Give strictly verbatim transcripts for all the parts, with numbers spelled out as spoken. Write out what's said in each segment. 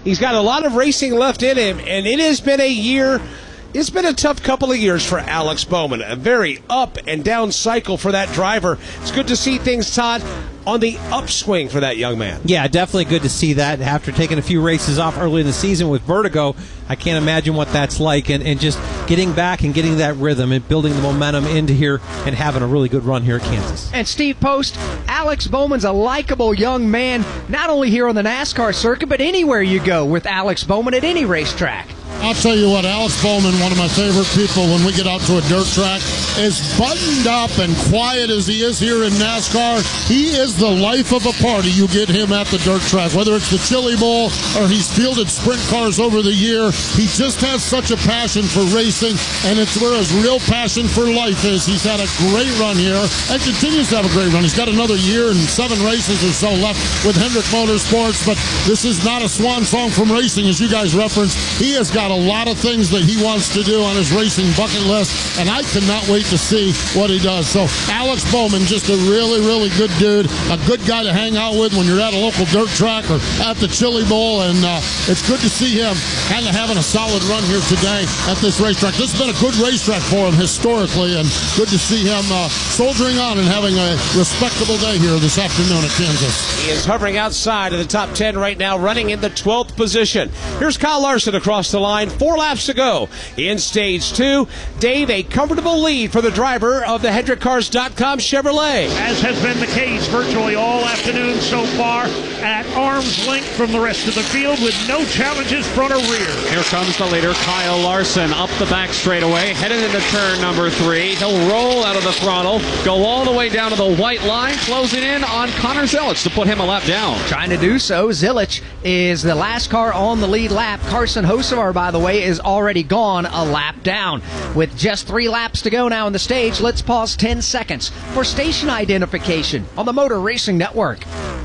He's got a lot of racing left in him, and it has been a year, it's been a tough couple of years for Alex Bowman. A very up and down cycle for that driver. It's good to see things, Todd, on the upswing for that young man. Yeah, definitely good to see that. After taking a few races off early in the season with vertigo, I can't imagine what that's like. And, and just getting back and getting that rhythm and building the momentum into here and having a really good run here at Kansas. And Steve Post, Alex Bowman's a likable young man, not only here on the NASCAR circuit, but anywhere you go with Alex Bowman at any racetrack. I'll tell you what, Alex Bowman, one of my favorite people when we get out to a dirt track, as buttoned up and quiet as he is here in NASCAR, he is the life of a party. You get him at the dirt track, whether it's the Chili Bowl or he's fielded sprint cars over the year. He just has such a passion for racing, and it's where his real passion for life is. He's had a great run here and continues to have a great run. He's got another year and seven races or so left with Hendrick Motorsports, but this is not a swan song from racing, as you guys referenced. He has got a lot of things that he wants to do on his racing bucket list, and I cannot wait to see what he does. So Alex Bowman, just a really, really good dude, a good guy to hang out with when you're at a local dirt track or at the Chili Bowl, and uh, it's good to see him kind of having a solid run here today at this racetrack. This has been a good racetrack for him historically, and good to see him uh, soldiering on and having a respectable day here this afternoon at Kansas. He is hovering outside of the top ten right now, running in the twelfth position. Here's Kyle Larson across the line. Four laps to go in stage two. Dave, a comfortable lead for the driver of the Hendrick Cars dot com Chevrolet. As has been the case virtually all afternoon so far, at arm's length from the rest of the field with no challenges front or rear. Here comes the leader, Kyle Larson, up the back straightaway, headed into turn number three. He'll roll out of the throttle, go all the way down to the white line, closing in on Connor Zilich to put him a lap down. Trying to do so, Zilich is the last car on the lead lap. Carson Hocevar, by the way, is already gone a lap down. With just three laps to go now on the stage, let's pause ten seconds for station identification on the Motor Racing Network.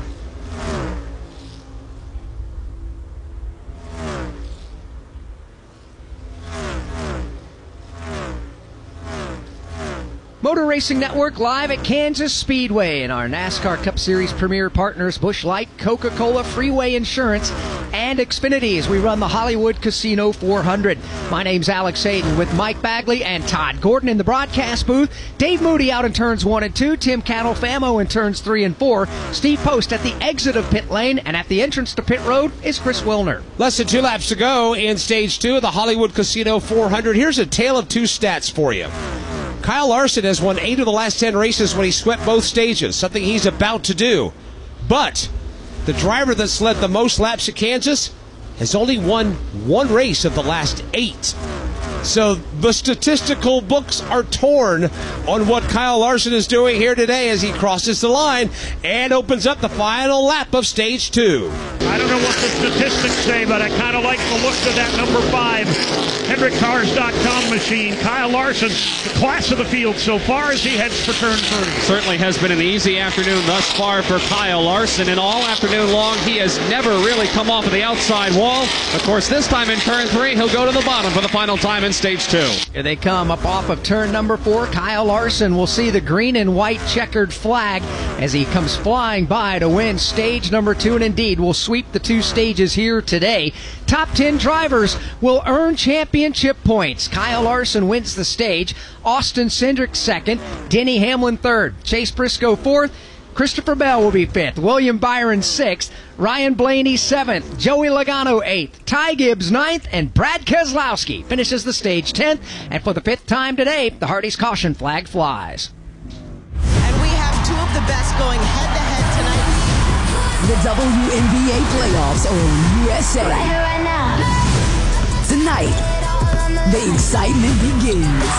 Motor Racing Network live at Kansas Speedway, and our NASCAR Cup Series premier partners Busch Light, Coca-Cola, Freeway Insurance, and Xfinity as we run the Hollywood Casino four hundred. My name's Alex Hayden with Mike Bagley and Todd Gordon in the broadcast booth. Dave Moody out in turns one and two. Tim Catalfamo in turns three and four. Steve Post at the exit of pit lane, and at the entrance to pit road is Chris Wilner. Less than two laps to go in stage two of the Hollywood Casino four hundred. Here's a tale of two stats for you. Kyle Larson has won eight of the last ten races when he swept both stages, something he's about to do. But the driver that's led the most laps at Kansas has only won one race of the last eight. So the statistical books are torn on what Kyle Larson is doing here today as he crosses the line and opens up the final lap of stage two. I don't know what the statistics say, but I kind of like the look of that number five Hendrick Cars dot com machine. Kyle Larson, the class of the field so far as he heads for turn three. Certainly has been an easy afternoon thus far for Kyle Larson, and all afternoon long he has never really come off of the outside wall. Of course, this time in turn three, he'll go to the bottom for the final time in stage two. Here they come up off of turn number four. Kyle Larson will see the green and white checkered flag as he comes flying by to win stage number two, and indeed will sweep the two stages here today. Top ten drivers will earn championship points. Kyle Larson wins the stage. Austin Cindric second. Denny Hamlin third. Chase Briscoe fourth. Christopher Bell will be fifth. William Byron sixth. Ryan Blaney seventh. Joey Logano eighth. Ty Gibbs ninth. And Brad Keselowski finishes the stage tenth. And for the fifth time today, the Hardy's caution flag flies. And we have two of the best going head-to-head tonight. The W N B A playoffs on U S A. Right here, right now. Tonight, the excitement begins.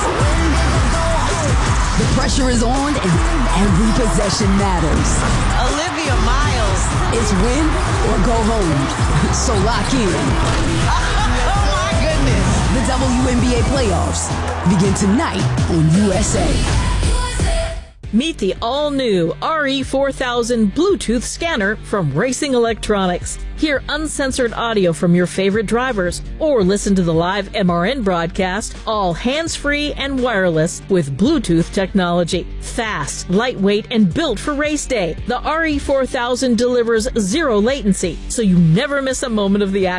The pressure is on and every possession matters. Olivia Miles. It's win or go home. So lock in. Oh my goodness. The W N B A playoffs begin tonight on U S A. Meet the all-new R E four thousand Bluetooth scanner from Racing Electronics. Hear uncensored audio from your favorite drivers, or listen to the live M R N broadcast, all hands-free and wireless with Bluetooth technology. Fast, lightweight, and built for race day, the R E four thousand delivers zero latency, so you never miss a moment of the action.